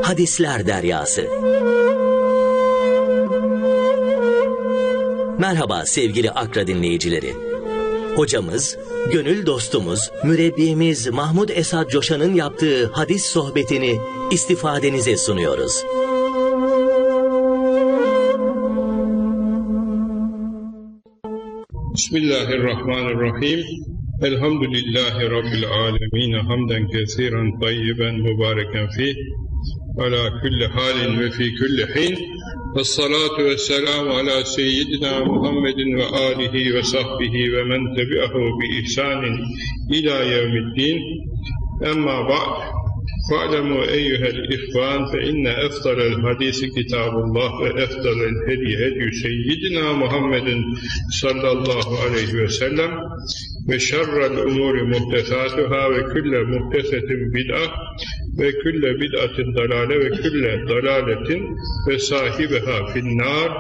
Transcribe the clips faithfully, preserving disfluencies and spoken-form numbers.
Hadisler Deryası. Merhaba sevgili Akra dinleyicileri. Hocamız, gönül dostumuz, mürebbimiz Mahmud Esad Coşan'ın yaptığı hadis sohbetini istifadenize sunuyoruz. Bismillahirrahmanirrahim. Elhamdülillahi Rabbil alemin. Hamden kesiren tayyiben mübareken fih. Ala kulli halin ve fi kulli hin. Vessalatu vesselamu ala seyyidina Muhammedin ve alihi ve sahbihi ve men tebi'ahu bi ihsanin ila yevmiddin. Emma ba'd. Fa'lemu eyyuhel ihvan fe inne eftalel hadisi kitabullah ve eftalel hedi hedi seyyidina Muhammedin sallallahu aleyhi ve sellem ve şerrel umuri muhtesatuhâ ve külle muhtesetin bid'ah ve külle bid'atin dalale ve külle dalaletin ve sahibiha finnâr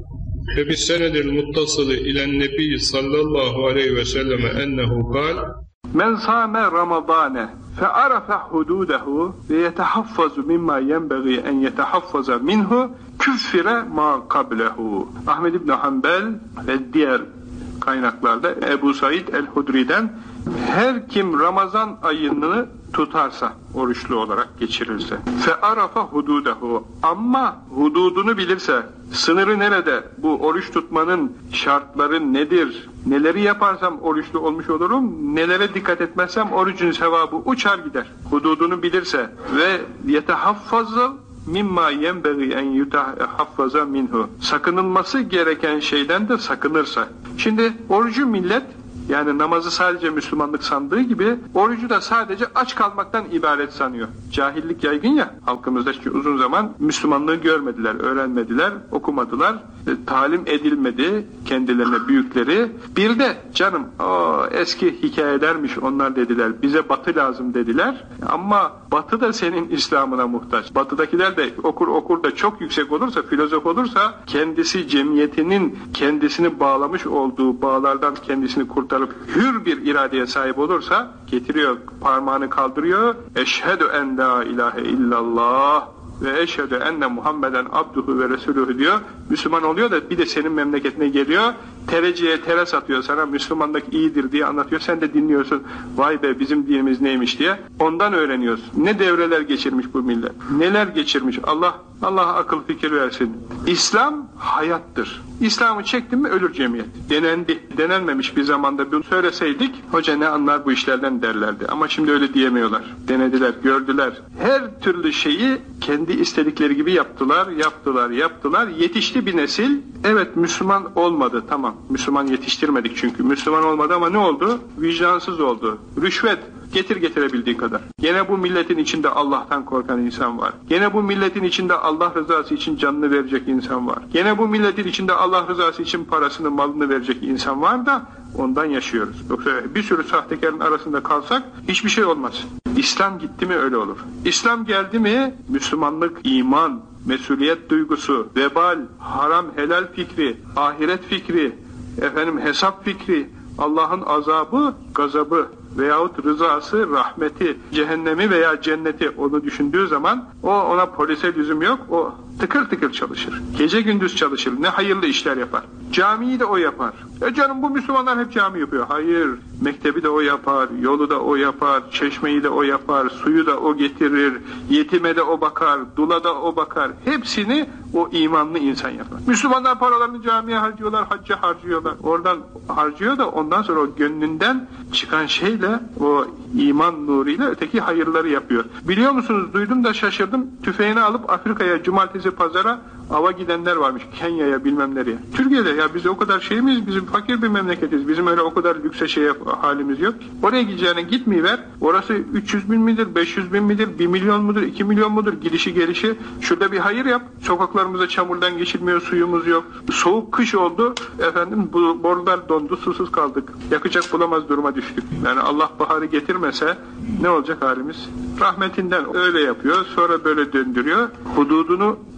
ve bis senedil muttasılı ilen nebi sallallahu aleyhi ve selleme ennehu kal Men sâme Ramazâne fe arafe hudûdehu ve yetehaffazu mimma yenbeğî en yetehaffaza minhu küffire ma kablehu. Ahmed İbn Hanbel ve diğer kaynaklarda Ebu Said el-Hudri'den her kim Ramazan ayını tutarsa, oruçlu olarak geçirirse fe arafa hududehu, ama hududunu bilirse, sınırı nerede, bu oruç tutmanın şartları nedir, neleri yaparsam oruçlu olmuş olurum, nelere dikkat etmezsem orucun sevabı uçar gider, hududunu bilirse ve yetehaffazı mimma yenbeği en yutahaffaza minhu, sakınılması gereken şeyden de sakınırsa. Şimdi orucu millet, yani namazı sadece Müslümanlık sandığı gibi orucu da sadece aç kalmaktan ibaret sanıyor. Cahillik yaygın ya halkımızda, çünkü uzun zaman Müslümanlığı görmediler, öğrenmediler, okumadılar, e, talim edilmedi kendilerine büyükleri. Bir de canım o eski hikayelermiş onlar dediler, bize batı lazım dediler. Ama batı da senin İslam'ına muhtaç. Batıdakiler de okur okur da çok yüksek olursa, filozof olursa, kendisi cemiyetinin kendisini bağlamış olduğu bağlardan kendisini kurtarıp hür bir iradeye sahip olursa, getiriyor, parmağını kaldırıyor, eşhedü en la ilahe illallah ve eşhedü enne Muhammeden abduhu ve resuluhu diyor, Müslüman oluyor da bir de senin memleketine geliyor, tereciye tere satıyor sana, Müslümanlık iyidir diye anlatıyor, sen de dinliyorsun, vay be bizim dinimiz neymiş diye, ondan öğreniyorsun. Ne devreler geçirmiş bu millet, neler geçirmiş, Allah Allah akıl fikir versin. İslam hayattır. İslam'ı çektin mi ölür cemiyet. Denendi. Denenmemiş bir zamanda bunu söyleseydik, hoca ne anlar bu işlerden derlerdi. Ama şimdi öyle diyemiyorlar. Denediler, gördüler. Her türlü şeyi kendi istedikleri gibi yaptılar, yaptılar, yaptılar. Yetişti bir nesil. Evet, Müslüman olmadı, tamam. Müslüman yetiştirmedik çünkü. Müslüman olmadı ama ne oldu? Vicdansız oldu. Rüşvet. Getir getirebildiği kadar. Gene bu milletin içinde Allah'tan korkan insan var. Gene bu milletin içinde Allah rızası için canını verecek insan var. Gene bu milletin içinde Allah rızası için parasını, malını verecek insan var da ondan yaşıyoruz. Yoksa bir sürü sahtekarın arasında kalsak hiçbir şey olmaz. İslam gitti mi öyle olur. İslam geldi mi Müslümanlık, iman, mesuliyet duygusu, vebal, haram helal fikri, ahiret fikri, efendim hesap fikri, Allah'ın azabı, gazabı veyahut rızası, rahmeti, cehennemi veya cenneti onu düşündüğü zaman o ona polise lüzum yok, o tıkır tıkır çalışır. Gece gündüz çalışır, ne hayırlı işler yapar. Camiyi de o yapar. E canım bu Müslümanlar hep cami yapıyor. Hayır, mektebi de o yapar, yolu da o yapar, çeşmeyi de o yapar, suyu da o getirir, yetime de o bakar, dula da o bakar. Hepsini o imanlı insan yapar. Müslümanlar paralarını camiye harcıyorlar, hacca harcıyorlar. Oradan harcıyor da ondan sonra o gönlünden çıkan şeyle, o iman nuruyla öteki hayırları yapıyor. Biliyor musunuz, duydum da şaşırdım. Tüfeğini alıp Afrika'ya, cumartesi pazara ava gidenler varmış. Kenya'ya, bilmem nereye. Türkiye'de ya biz o kadar şey miyiz? Bizim fakir bir memleketiz. Bizim öyle o kadar lükse şey halimiz yok. Oraya gideceğine gitmeyiver. Orası üç yüz bin midir, beş yüz bin midir, bir milyon mudur, iki milyon mudur? Gidişi gelişi. Şurada bir hayır yap. Sokaklarımıza çamurdan geçilmiyor, suyumuz yok. Soğuk kış oldu. Efendim bu borular dondu, susuz kaldık. Yakacak bulamaz duruma düştük. Yani Allah baharı getirmese ne olacak halimiz? Rahmetinden öyle yapıyor. Sonra böyle döndürüyor. Hududunu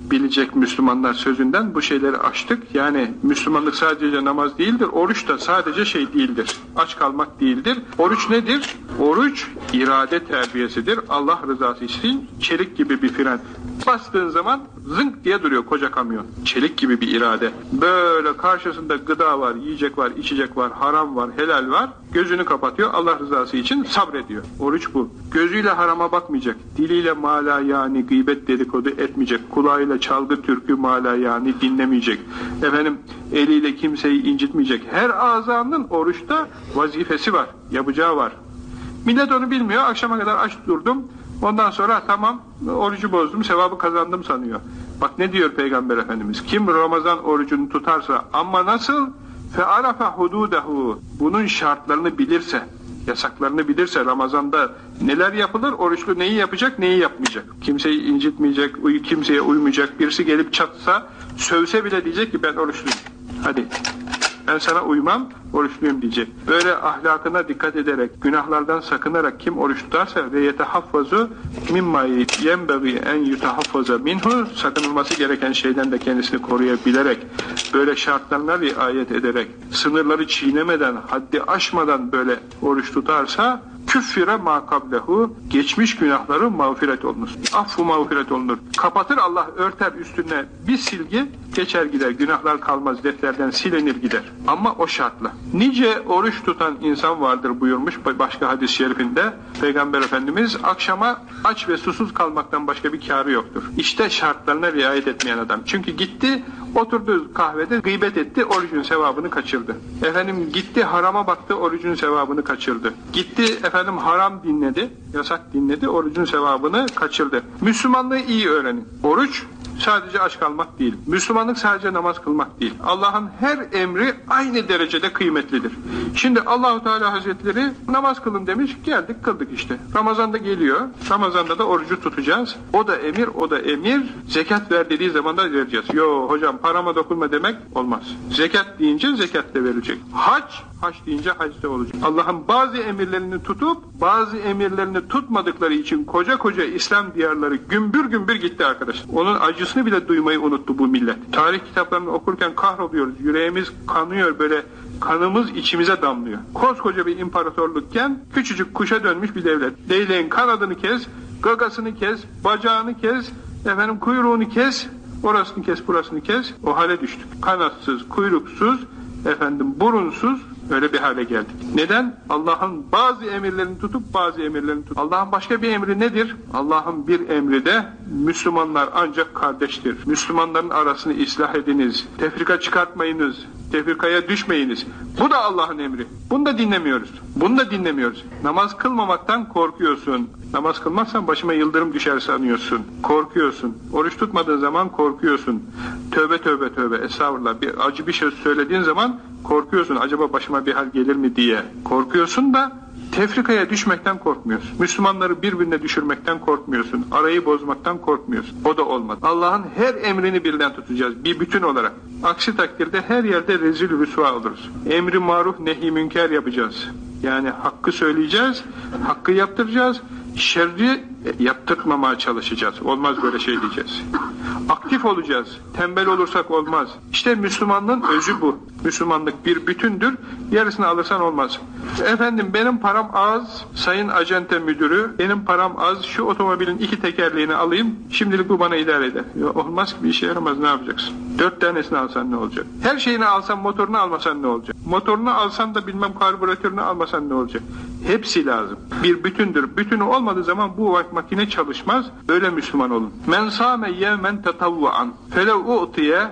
bilecek Müslümanlar sözünden bu şeyleri açtık. Yani Müslümanlık sadece namaz değildir. Oruç da sadece şey değildir. Aç kalmak değildir. Oruç nedir? Oruç irade terbiyesidir. Allah rızası için çelik gibi bir fren. Bastığın zaman zınk diye duruyor koca kamyon. Çelik gibi bir irade. Böyle karşısında gıda var, yiyecek var, içecek var, haram var, helal var. Gözünü kapatıyor. Allah rızası için sabrediyor. Oruç bu. Gözüyle harama bakmayacak. Diliyle mala yani gıybet dedikodu etmeyecek. Kulağıyla çalgı türkü mala yani dinlemeyecek. Efendim eliyle kimseyi incitmeyecek. Her azanın oruçta vazifesi var. Yapacağı var. Millet onu bilmiyor. Akşama kadar aç durdum. Ondan sonra tamam orucu bozdum, sevabı kazandım sanıyor. Bak ne diyor Peygamber Efendimiz? Kim Ramazan orucunu tutarsa ama nasıl? فَعَرَفَ حُدُودَهُ Bunun şartlarını bilirse, yasaklarını bilirse Ramazan'da neler yapılır, oruçlu neyi yapacak, neyi yapmayacak. Kimseyi incitmeyecek, uy kimseye uymayacak. Birisi gelip çatsa, sövse bile diyecek ki ben oruçluyum. Hadi. Ben sana uymam, oruçluyum diyecek. Böyle ahlakına dikkat ederek, günahlardan sakınarak kim oruç tutarsa ve yetehaffazu mimma yenbagî en yutehaffaza minhu sakınılması gereken şeyden de kendisini koruyabilerek, böyle şartlarına riayet ederek, sınırları çiğnemeden, haddi aşmadan böyle oruç tutarsa küffire ma kablehu geçmiş günahları mağfiret olunur. Affu mağfiret olunur. Kapatır Allah, örter üstüne bir silgi, geçer gider. Günahlar kalmaz, defterden silinir gider. Ama o şartla. Nice oruç tutan insan vardır buyurmuş başka hadis-i şerifinde Peygamber Efendimiz, akşama aç ve susuz kalmaktan başka bir kârı yoktur. İşte şartlarına riayet etmeyen adam. Çünkü gitti, oturdu kahvede gıybet etti, orucun sevabını kaçırdı. Efendim gitti harama baktı, orucun sevabını kaçırdı. Gitti efendim haram dinledi, yasak dinledi, orucun sevabını kaçırdı. Müslümanlığı iyi öğrenin. Oruç sadece aç kalmak değil. Müslümanlık sadece namaz kılmak değil. Allah'ın her emri aynı derecede kıymetlidir. Şimdi Allahu Teala Hazretleri namaz kılın demiş, geldik kıldık işte. Ramazan'da geliyor. Ramazan'da da orucu tutacağız. O da emir, o da emir. Zekat ver dediği zaman da vereceğiz. Yo hocam parama dokunma demek olmaz. Zekat deyince zekat de verecek. Hac, hac deyince hac de olacak. Allah'ın bazı emirlerini tutup bazı emirlerini tutmadıkları için koca koca İslam diyarları gümbür gümbür gitti arkadaşlar. Onun acısını bile duymayı unuttu bu millet. Tarih kitaplarını okurken kahroluyoruz. Yüreğimiz kanıyor, böyle kanımız içimize damlıyor. Koskoca bir imparatorlukken küçücük kuşa dönmüş bir devlet. Leyleğin kanadını kes, gagasını kes, bacağını kes, efendim kuyruğunu kes, orasını kes, burasını kes. O hale düştük. Kanatsız, kuyruksuz, efendim burunsuz öyle bir hale geldik. Neden? Allah'ın bazı emirlerini tutup bazı emirlerini tutup. Allah'ın başka bir emri nedir? Allah'ın bir emri de Müslümanlar ancak kardeştir. Müslümanların arasını ıslah ediniz. Tefrika çıkartmayınız. Tefrikaya düşmeyiniz. Bu da Allah'ın emri. Bunu da dinlemiyoruz. Bunu da dinlemiyoruz. Namaz kılmamaktan korkuyorsun. Namaz kılmazsan başıma yıldırım düşer sanıyorsun. Korkuyorsun. Oruç tutmadığın zaman korkuyorsun. Tövbe tövbe tövbe. Estağfurullah. Bir acı bir şey söylediğin zaman korkuyorsun. Acaba başıma bir hal gelir mi diye. Korkuyorsun da tefrikaya düşmekten korkmuyorsun. Müslümanları birbirine düşürmekten korkmuyorsun. Arayı bozmaktan korkmuyorsun. O da olmadı. Allah'ın her emrini birden tutacağız. Bir bütün olarak. Aksi takdirde her yerde rezil rüsva oluruz. Emri maruf nehi münker yapacağız. Yani hakkı söyleyeceğiz, hakkı yaptıracağız, şerri yaptırmamaya çalışacağız. Olmaz böyle şey diyeceğiz. Aktif olacağız. Tembel olursak olmaz. İşte Müslümanlığın özü bu. Müslümanlık bir bütündür. Yarısını alırsan olmaz. Efendim benim param az, sayın acente müdürü, benim param az, şu otomobilin iki tekerleğini alayım, şimdilik bu bana idare eder. Ya, olmaz ki, bir işe yaramaz, ne yapacaksın? Dört tanesini alsan ne olacak? Her şeyini alsan, motorunu almasan ne olacak? Motorunu alsan da bilmem karbüratörünü almasan ne olacak? Hepsi lazım. Bir bütündür. Bütünü olmadığı zaman bu makine çalışmaz. Böyle Müslüman olun. Men sâme yevmen tetavvuan felev u'tiye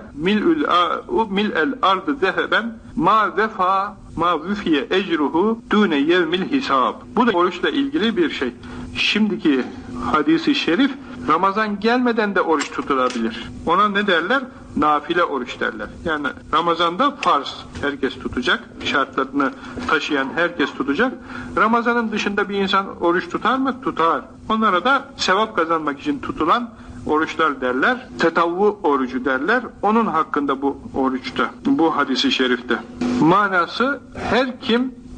mil'el ardı zeheben ma vefa ma vüfiye ecruhu dune yevmil hisab. Bu da oruçla ilgili bir şey. Şimdiki hadisi şerif, Ramazan gelmeden de oruç tutulabilir. Ona ne derler? Nafile oruç derler. Yani Ramazan'da farz herkes tutacak. Şartlarını taşıyan herkes tutacak. Ramazan'ın dışında bir insan oruç tutar mı? Tutar. Onlara da sevap kazanmak için tutulan oruçlar derler. Tetavvu orucu derler. Onun hakkında bu oruçta, bu hadisi şerifte. Manası, her kim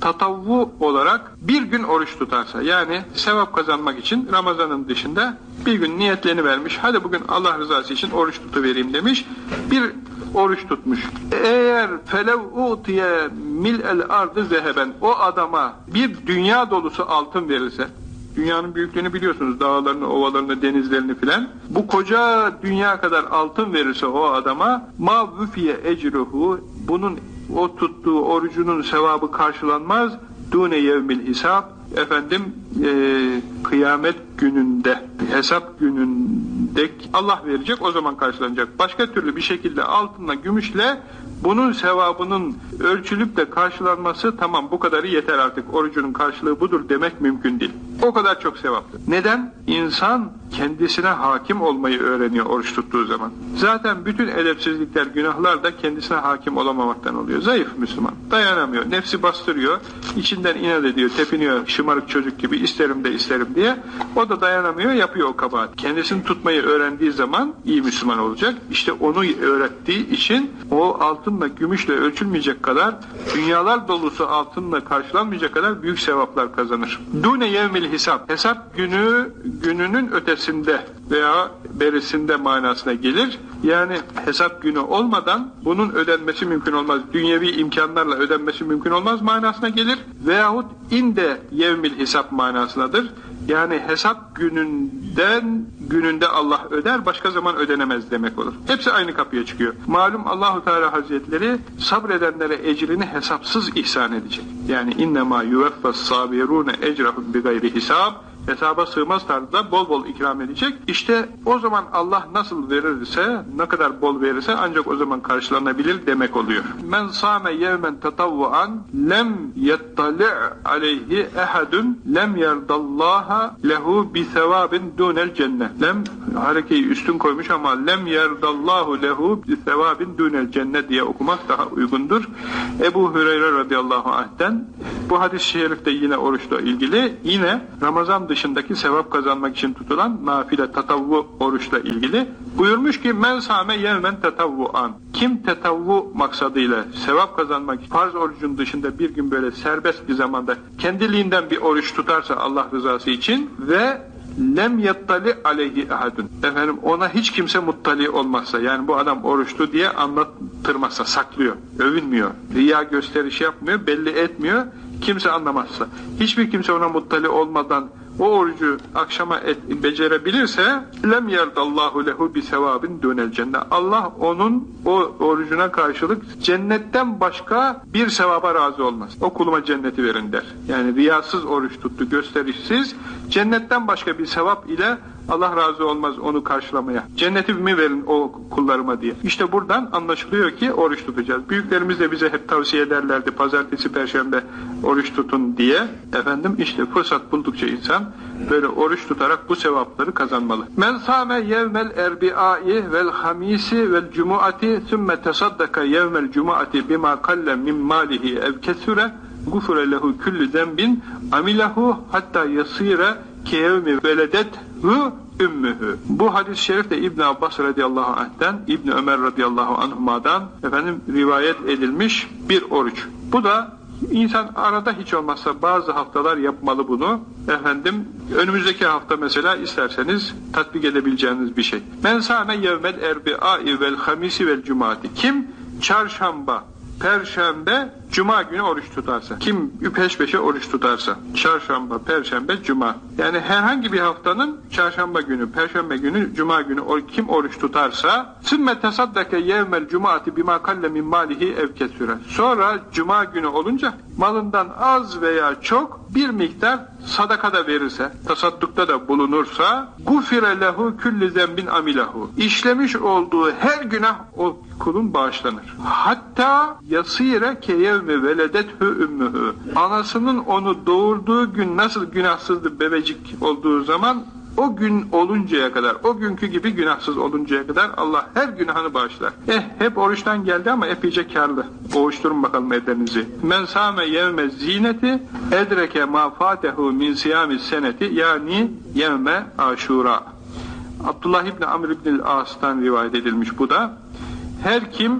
tatavvu olarak bir gün oruç tutarsa, yani sevap kazanmak için Ramazan'ın dışında bir gün niyetlerini vermiş, hadi bugün Allah rızası için oruç tutuvereyim demiş, bir oruç tutmuş. Eğer felev utiye mil'el ardı zeheben, o adama bir dünya dolusu altın verilse, dünyanın büyüklüğünü biliyorsunuz, dağlarını, ovalarını, denizlerini filan, bu koca dünya kadar altın verirse o adama, ma vüfiye ecruhu, bunun o tuttuğu orucunun sevabı karşılanmaz, dune yevmil hisab, efendim e, kıyamet gününde, hesap gününde Allah verecek, o zaman karşılanacak. Başka türlü bir şekilde altınla, gümüşle bunun sevabının ölçülüp de karşılanması, tamam bu kadarı yeter artık, orucunun karşılığı budur demek mümkün değil. O kadar çok sevaplı. Neden? İnsan kendisine hakim olmayı öğreniyor oruç tuttuğu zaman. Zaten bütün edepsizlikler, günahlar da kendisine hakim olamamaktan oluyor. Zayıf Müslüman. Dayanamıyor. Nefsi bastırıyor. İçinden inat ediyor. Tepiniyor şımarık çocuk gibi, isterim de isterim diye. O da dayanamıyor. Yapıyor o kabahat. Kendisini tutmayı öğrendiği zaman iyi Müslüman olacak. İşte onu öğrettiği için o altınla, gümüşle ölçülmeyecek kadar, dünyalar dolusu altınla karşılanmayacak kadar büyük sevaplar kazanır. Dune yevmil hesap. Hesap günü, gününün ötesinde veya berisinde manasına gelir. Yani hesap günü olmadan bunun ödenmesi mümkün olmaz. Dünyevi imkanlarla ödenmesi mümkün olmaz manasına gelir. Veyahut inde yevmil hesap manasındadır. Yani hesap gününden gününde Allah öder, başka zaman ödenemez demek olur. Hepsi aynı kapıya çıkıyor. Malum Allahu Teala Hazretleri sabredenlere ecrini hesapsız ihsan edecek. Yani innema yuveffas sabirune ecrahum bi gayri hisab, hesaba sığmaz tarzda bol bol ikram edecek. İşte o zaman Allah nasıl verirse, ne kadar bol verirse ancak o zaman karşılanabilir demek oluyor. Men sâme yevmen tetavvuan lem yettali' aleyhi ehadun lem yerdallaha lehu bi sevabin dunel cennet. Lem harekeyi üstün koymuş ama lem yerdallahu lehu bi sevabin dunel cennet diye okumak daha uygundur. Ebu Hüreyre radıyallahu anh'ten bu hadis-i şerifte yine oruçla ilgili, yine Ramazan dışındaki sevap kazanmak için tutulan nafile tatavvu oruçla ilgili buyurmuş ki men sâme yevmen tetavvuan, kim tetavvu maksadıyla sevap kazanmak, farz orucun dışında bir gün böyle serbest bir zamanda kendiliğinden bir oruç tutarsa Allah rızası için ve lem yattali aleyhi ahadun, efendim ona hiç kimse muttali olmazsa, yani bu adam oruçlu diye anlattırmazsa, saklıyor, övünmüyor, riya gösteriş yapmıyor, belli etmiyor, kimse anlamazsa, hiçbir kimse ona muttali olmadan o orucu akşama et, becerebilirse lem yerdallahu lehu bi sevabin dönel cennet. Allah onun o orucuna karşılık cennetten başka bir sevaba razı olmaz. O kuluma cenneti verin der. Yani riyasız oruç tuttu, gösterişsiz, cennetten başka bir sevap ile Allah razı olmaz onu karşılamaya. Cenneti mi verin o kullarıma diye. İşte buradan anlaşılıyor ki oruç tutacağız. Büyüklerimiz de bize hep tavsiye ederlerdi. Pazartesi, perşembe oruç tutun diye. Efendim işte fırsat buldukça insan böyle oruç tutarak bu sevapları kazanmalı. Men sâme yevmel erbi'ai vel hamisi vel cumuati sümme tesaddaka yevmel cumuati bima kalle min malihi ev kesure gufure lehu küllü zembin amilahu hatta yasire ki yevmi veledethu ümmühü. Bu hadis-i şerif de İbn Abbas radıyallahu anh'ten, İbn Ömer radıyallahu anhuma'dan efendim rivayet edilmiş bir oruç. Bu da insan arada hiç olmazsa bazı haftalar yapmalı bunu. Efendim önümüzdeki hafta mesela isterseniz tatbik edebileceğiniz bir şey. Men sâme yevmel erbi'ai vel hamisi vel cumati. Kim çarşamba, perşembe, cuma günü oruç tutarsa, kim peş peşe oruç tutarsa, çarşamba, perşembe, cuma, yani herhangi bir haftanın çarşamba günü, perşembe günü, cuma günü kim oruç tutarsa, sümme tesaddake yevmel cumaati bima kalle min malihi ev kesüre, sonra cuma günü olunca malından az veya çok bir miktar sadakada verirse, tasaddukta da bulunursa, gufire lehu külli zembin amilahu, işlemiş olduğu her günah o kulun bağışlanır. Hatta yasire ke yevmi veledethü ümmühü, anasının onu doğurduğu gün nasıl günahsızdı bebecik olduğu zaman, o gün oluncaya kadar, o günkü gibi günahsız oluncaya kadar Allah her günahını bağışlar. Eh hep oruçtan geldi ama epeyce karlı. Oğuşturun bakalım ellerinizi. Men sâme yevme zineti edreke ma fâtehu min siyâmis seneti, yani yevme aşura. Abdullah İbni Amr İbnil As'tan rivayet edilmiş bu da. Her kim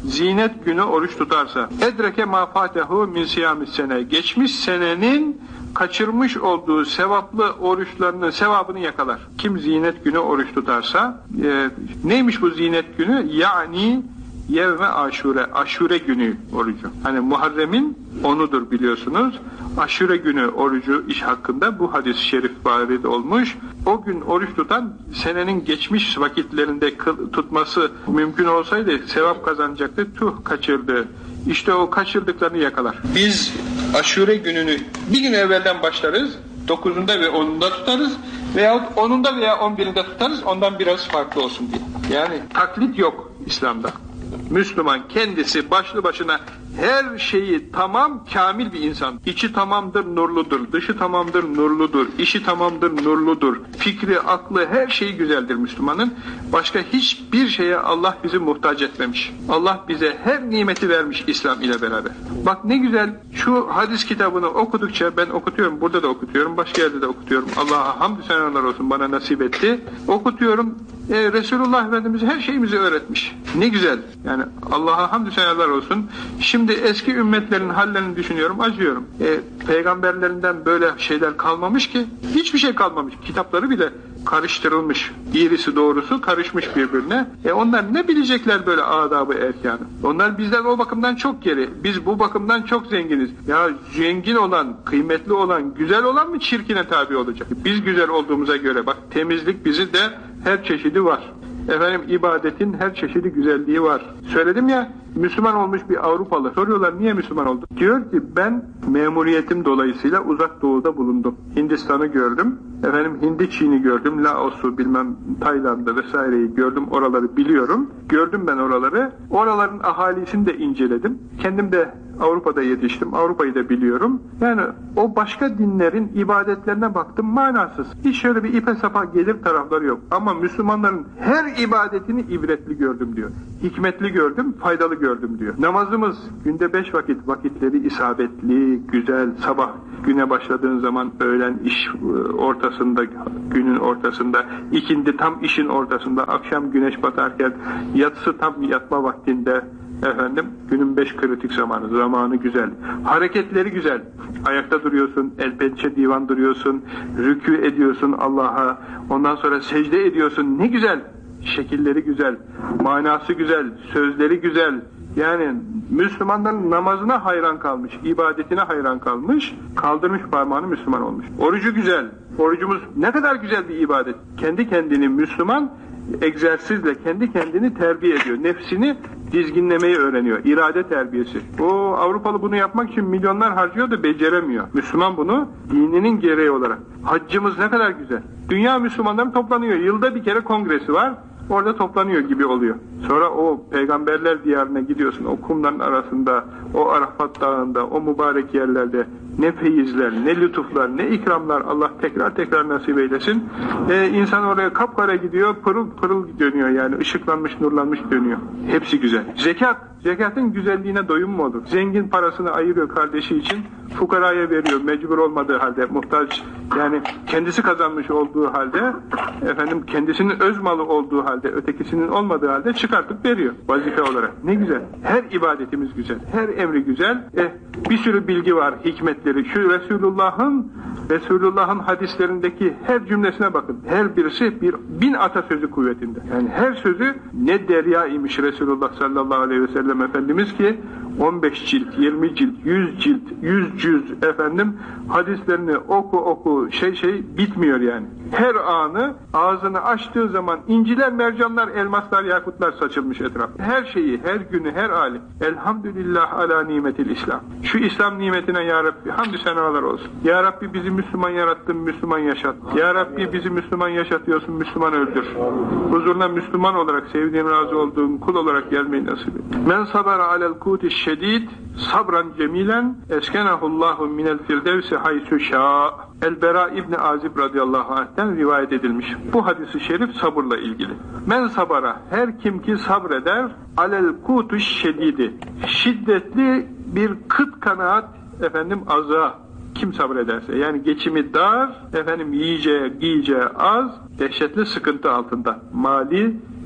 zinet günü oruç tutarsa, edreke ma fatehu min siyamis sene, geçmiş senenin kaçırmış olduğu sevaplı oruçlarının sevabını yakalar. Kim zinet günü oruç tutarsa, e, neymiş bu zinet günü? Yani yevme aşure, aşure günü orucu. Hani Muharrem'in onudur biliyorsunuz. Aşure günü orucu iş hakkında bu hadis-i şerif varid olmuş. O gün oruç tutan senenin geçmiş vakitlerinde tutması mümkün olsaydı sevap kazanacaktı. Tuh kaçırdı. İşte o kaçırdıklarını yakalar. Biz aşure gününü bir gün evvelden başlarız. dokuzunda ve onunda tutarız. Veyahut onunda veya on birinde tutarız. Ondan biraz farklı olsun diye. Yani taklit yok İslam'da. Müslüman kendisi başlı başına her şeyi tamam, kamil bir insan. İçi tamamdır, nurludur. Dışı tamamdır, nurludur. İşi tamamdır, nurludur. Fikri, aklı, her şeyi güzeldir Müslümanın. Başka hiçbir şeye Allah bizi muhtaç etmemiş. Allah bize her nimeti vermiş İslam ile beraber. Bak ne güzel, şu hadis kitabını okudukça, ben okutuyorum, burada da okutuyorum, başka yerde de okutuyorum. Allah'a hamdü senalar olsun, bana nasip etti. Okutuyorum. Ee, Resulullah Efendimiz her şeyimizi öğretmiş. Ne güzel. Yani Allah'a hamdü senalar olsun. Şimdi eski ümmetlerin hallerini düşünüyorum, acıyorum. Ee, peygamberlerinden böyle şeyler kalmamış ki. Hiçbir şey kalmamış. Kitapları bile karıştırılmış. İğrisi doğrusu karışmış birbirine. E onlar ne bilecekler böyle adabı erkanı? Onlar bizden o bakımdan çok geri. Biz bu bakımdan çok zenginiz. Ya zengin olan, kıymetli olan, güzel olan mı çirkine tabi olacak? Biz güzel olduğumuza göre bak temizlik bizi de her çeşidi var. Efendim ibadetin her çeşidi güzelliği var. Söyledim ya, Müslüman olmuş bir Avrupalı. Soruyorlar niye Müslüman oldun? Diyor ki ben memuriyetim dolayısıyla uzak doğuda bulundum. Hindistan'ı gördüm. Efendim Hindi Çin'i gördüm. Laos'u bilmem Tayland'ı vesaireyi gördüm. Oraları biliyorum. Gördüm ben oraları. Oraların ahalisini de inceledim. Kendim de Avrupa'da yetiştim. Avrupa'yı da biliyorum. Yani o başka dinlerin ibadetlerine baktım, manasız. Hiç şöyle bir ipe sapa gelir tarafları yok. Ama Müslümanların her ibadetini ibretli gördüm diyor. Hikmetli gördüm, faydalı gördüm diyor. Namazımız günde beş vakit, vakitleri isabetli, güzel, sabah güne başladığın zaman öğlen iş ortasında, günün ortasında, ikindi tam işin ortasında, akşam güneş batarken, yatsı tam yatma vaktinde, efendim günün beş kritik zamanı, zamanı güzel, hareketleri güzel, ayakta duruyorsun, el pençe divan duruyorsun, rükû ediyorsun Allah'a, ondan sonra secde ediyorsun, ne güzel, şekilleri güzel, manası güzel, sözleri güzel. Yani Müslümanların namazına hayran kalmış, ibadetine hayran kalmış, kaldırmış parmağını Müslüman olmuş. Orucu güzel, orucumuz ne kadar güzel bir ibadet. Kendi kendini Müslüman egzersizle kendi kendini terbiye ediyor. Nefsini dizginlemeyi öğreniyor. İrade terbiyesi. O Avrupalı bunu yapmak için milyonlar harcıyor da beceremiyor. Müslüman bunu dininin gereği olarak. Haccımız ne kadar güzel. Dünya Müslümanları toplanıyor. Yılda bir kere kongresi var. Orada toplanıyor gibi oluyor. Sonra o peygamberler diyarına gidiyorsun. O kumların arasında, o Arafat dağında, o mübarek yerlerde ne feyizler, ne lütuflar, ne ikramlar Allah tekrar tekrar nasip eylesin. Ee, insan oraya kapkara gidiyor, pırıl pırıl dönüyor yani. Işıklanmış, nurlanmış dönüyor. Hepsi güzel. Zekat. Zekatın güzelliğine doyum mu olur? Zengin parasını ayırıyor kardeşi için, fukaraya veriyor mecbur olmadığı halde, muhtaç yani kendisi kazanmış olduğu halde, efendim kendisinin öz malı olduğu halde, ötekisinin olmadığı halde çıkartıp veriyor vazife olarak. Ne güzel. Her ibadetimiz güzel. Her emri güzel. Eh, bir sürü bilgi var, hikmetleri. Şu Resulullah'ın Resulullah'ın hadislerindeki her cümlesine bakın. Her birisi bir bin atasözü kuvvetinde. Yani her sözü ne derya imiş Resulullah sallallahu aleyhi ve sellem Efendimiz ki on beş cilt, yirmi cilt, yüz cilt, yüz cüz efendim hadislerini oku oku şey şey bitmiyor yani. Her anı ağzını açtığı zaman inciler, mercanlar, elmaslar, yakutlar saçılmış etrafta. Her şeyi, her günü, her hali. Elhamdülillah ala nimetil İslam. Şu İslam nimetine ya Rabbi hamdü senalar olsun. Ya Rabbi bizi Müslüman yarattın, Müslüman yaşat. Ya Rabbi bizi Müslüman yaşatıyorsun, Müslüman öldür. Huzuruna Müslüman olarak, sevdiğin, razı olduğun kul olarak gelmeyi nasip et. Men sabara alel kuti şedid sabran cemilen eskenahullahu minel firdevsi haysu şa. El-Bera İbni Azib radıyallahu anh'ten rivayet edilmiş. Bu hadis-i şerif sabırla ilgili. Men sabara, her kim ki sabreder, alel kutuş şedidi, şiddetli bir kıt kanaat, efendim aza, kim sabrederse, yani geçimi dar, efendim yiyeceği, giyeceği az, dehşetli sıkıntı altında, mali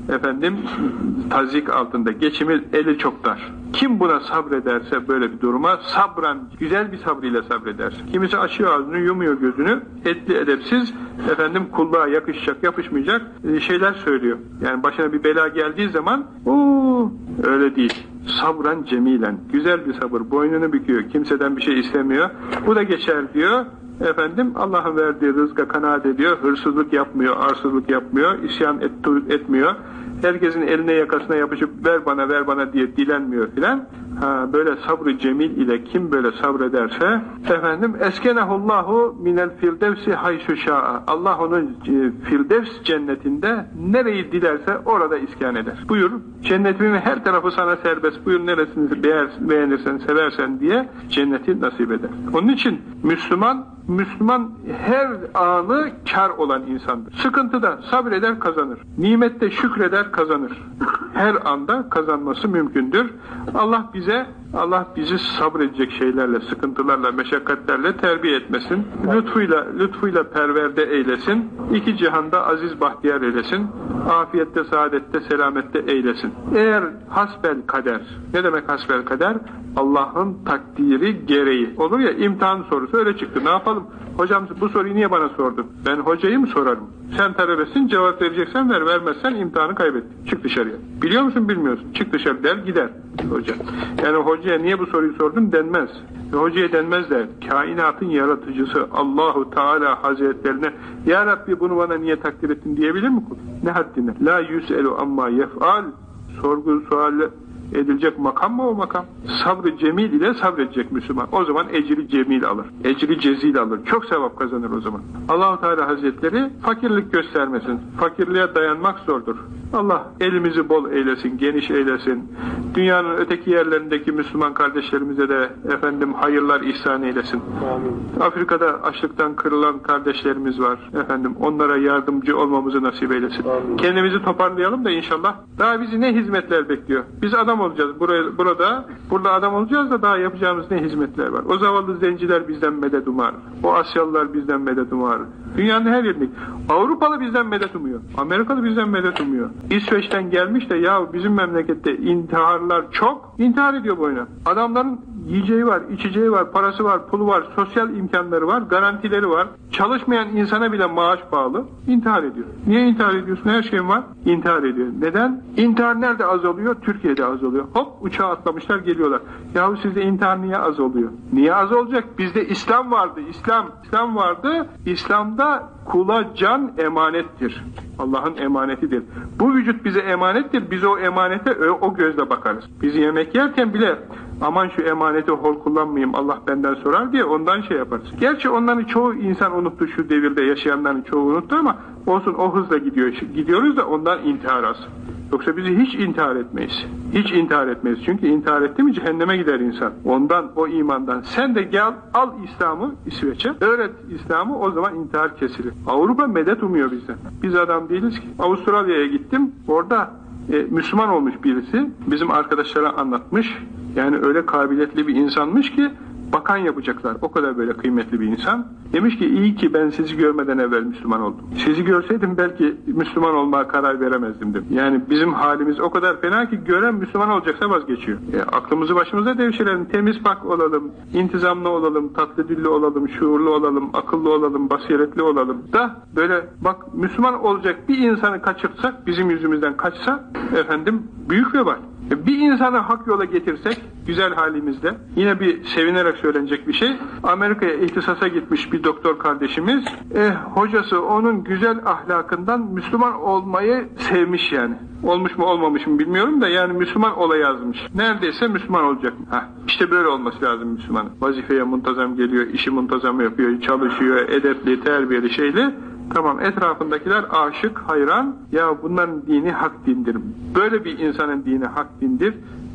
efendim tazyik altında, geçimi eli çok dar. Kim buna sabrederse böyle bir duruma sabran, güzel bir sabrıyla sabreder. Kimisi açıyor ağzını, yumuyor gözünü, etli edepsiz, efendim kulluğa yakışacak, yapışmayacak şeyler söylüyor. Yani başına bir bela geldiği zaman ooo öyle değil. Sabran cemilen, güzel bir sabır, boynunu büküyor, kimseden bir şey istemiyor. Bu da geçer diyor. Efendim Allah'ın verdiği rızka kanaat ediyor, hırsızlık yapmıyor, arsızlık yapmıyor, isyan et, etmiyor. Herkesin eline yakasına yapışıp ver bana ver bana diye dilenmiyor filan. Ha, böyle sabrı cemil ile kim böyle sabrederse efendim eskenehullahu minel firdevsi haysu şa'a. Allah onu e, Firdevs cennetinde nereyi dilerse orada iskan eder. Buyur cennetimin her tarafı sana serbest. Buyur neresini beğer, beğenirsen seversen diye cenneti nasip eder. Onun için Müslüman Müslüman her anı kar olan insandır. Sıkıntıda sabreder kazanır. Nimette şükreder kazanır. Her anda kazanması mümkündür. Allah bize, Allah bizi sabredecek şeylerle, sıkıntılarla, meşakkatlerle terbiye etmesin. Lütfuyla, lütfuyla perverde eylesin. İki cihanda aziz bahtiyar eylesin. Afiyette, saadette, selamette eylesin. Eğer hasbel kader, ne demek hasbel kader? Allah'ın takdiri gereği. Olur ya imtihan sorusu öyle çıktı. Ne yapalım? Hocam bu soruyu niye bana sordun? Ben hocayı mı sorarım? Sen talebesin, cevap vereceksen ver, vermezsen imtihanı kaybettin. Çık dışarıya. Biliyor musun bilmiyorsun. Çık dışarı der gider hoca. Yani hocaya niye bu soruyu sordun denmez. Ve hocaya denmez der. Kainatın yaratıcısı Allahu Teala Hazretlerine Ya Rabbi bunu bana niye takdir ettin diyebilir mi? Ne haddine? La yüselu amma yef'al. Sorgu sualle edilecek makam mı o makam? Sabrı cemil ile sabredecek Müslüman. O zaman ecri cemil alır. Ecri cezil alır. Çok sevap kazanır o zaman. Allah-u Teala Hazretleri fakirlik göstermesin. Fakirliğe dayanmak zordur. Allah elimizi bol eylesin, geniş eylesin. Dünyanın öteki yerlerindeki Müslüman kardeşlerimize de efendim hayırlar ihsan eylesin. Amin. Afrika'da açlıktan kırılan kardeşlerimiz var. Efendim onlara yardımcı olmamızı nasip eylesin. Amin. Kendimizi toparlayalım da inşallah. Daha bizi ne hizmetler bekliyor? Biz adam olacağız buraya, burada. Burada adam olacağız da daha yapacağımız ne hizmetler var? O zavallı zenciler bizden medet umar. O Asyalılar bizden medet umar. Dünyanın her yerinde. Avrupalı bizden medet umuyor. Amerikalı bizden medet umuyor. İsveç'ten gelmiş de ya bizim memlekette intiharlar çok. İntihar ediyor boyuna. Adamların yiyeceği var, içeceği var, parası var, pulu var, sosyal imkanları var, garantileri var. Çalışmayan insana bile maaş bağlı. İntihar ediyor. Niye intihar ediyorsun? Her şeyin var. İntihar ediyor. Neden? İntihar nerede azalıyor? Türkiye'de azalıyor. Hop uçağa atlamışlar geliyorlar. Yahu sizde intihar niye az oluyor? Niye az olacak? Bizde İslam vardı. İslam. İslam vardı. İslam'da kula can emanettir. Allah'ın emanetidir. Bu vücut bize emanettir. Biz o emanete o gözle bakarız. Biz yemek yerken bile aman şu emaneti hor kullanmayayım Allah benden sorar diye ondan şey yaparız. Gerçi onların çoğu insan unuttu, şu devirde yaşayanların çoğu unuttu ama olsun o hızla gidiyor. Gidiyoruz da ondan intihar az. Yoksa bizi hiç intihar etmeyiz. Hiç intihar etmeyiz. Çünkü intihar etti mi cehenneme gider insan. Ondan, o imandan. Sen de gel, al İslam'ı İsveç'e, öğret İslam'ı, o zaman intihar kesilir. Avrupa medet umuyor bizden. Biz adam değiliz ki. Avustralya'ya gittim. Orada e, Müslüman olmuş birisi. Bizim arkadaşlara anlatmış. Yani öyle kabiliyetli bir insanmış ki bakan yapacaklar. O kadar böyle kıymetli bir insan. Demiş ki iyi ki ben sizi görmeden evvel Müslüman oldum. Sizi görseydim belki Müslüman olmaya karar veremezdim dedim. Yani bizim halimiz o kadar fena ki gören Müslüman olacaksa vazgeçiyor. E, aklımızı başımıza devşirelim. Temiz pak olalım. İntizamlı olalım. Tatlı dilli olalım. Şuurlu olalım. Akıllı olalım. Basiretli olalım. Da böyle bak Müslüman olacak bir insanı kaçırtsak bizim yüzümüzden kaçsa efendim büyük vebal. Bir insanı hak yola getirsek güzel halimizde yine bir sevinerek söylenecek bir şey. Amerika'ya ihtisasa gitmiş bir doktor kardeşimiz. Eh, hocası onun güzel ahlakından Müslüman olmayı sevmiş yani. Olmuş mu olmamış mı bilmiyorum da yani Müslüman ola yazmış. Neredeyse Müslüman olacak. Heh, işte böyle olması lazım Müslüman. Vazifeye muntazam geliyor, işi muntazam yapıyor, çalışıyor, edepli, terbiyeli şeyli. Tamam, etrafındakiler aşık, hayran. Ya bunların dini hak dindir. Böyle bir insanın dini hak dindir.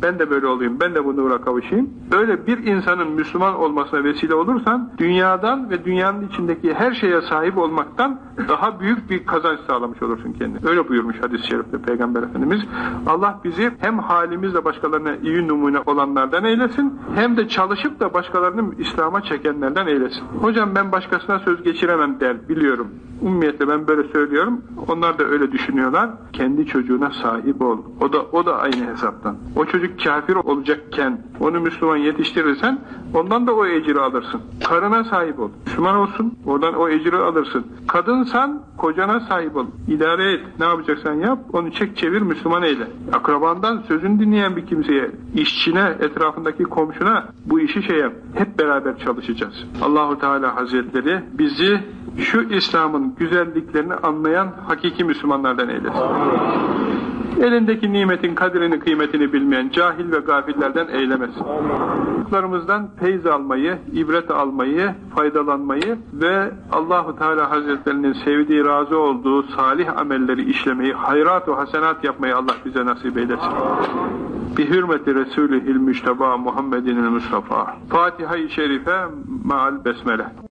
ben de böyle olayım, ben de bu nura kavuşayım. Öyle bir insanın Müslüman olmasına vesile olursan, dünyadan ve dünyanın içindeki her şeye sahip olmaktan daha büyük bir kazanç sağlamış olursun kendine. Öyle buyurmuş hadis-i şerifte Peygamber Efendimiz. Allah bizi hem halimizle başkalarına iyi numune olanlardan eylesin, hem de çalışıp da başkalarını İslam'a çekenlerden eylesin. Hocam ben başkasına söz geçiremem der, biliyorum. Ummiyetle ben böyle söylüyorum. Onlar da öyle düşünüyorlar. Kendi çocuğuna sahip ol. O da o da aynı hesaptan. O çocuk kafir olacakken onu Müslüman yetiştirirsen ondan da o ecri alırsın. Karına sahip ol. Müslüman olsun. Oradan o ecri alırsın. Kadınsan kocana sahip ol. İdare et. Ne yapacaksan yap. Onu çek çevir Müslüman eyle. Akrabandan sözünü dinleyen bir kimseye, işçine, etrafındaki komşuna bu işi şey yap. Hep beraber çalışacağız. Allahu Teala Hazretleri bizi şu İslam'ın güzelliklerini anlayan hakiki Müslümanlardan eylesin. Elindeki nimetin kadrini, kıymetini bilmeyen cahil ve gafillerden eylemesin. Çocuklarımızdan feyz almayı, ibret almayı, faydalanmayı ve Allahu Teala Hazretlerinin sevdiği, razı olduğu salih amelleri işlemeyi, hayrat ve hasenat yapmayı Allah bize nasip eylesin. Bi hürmeti Resulihil Müşteba Muhammedinil Mustafa. Fatiha-i Şerife ma'al besmele.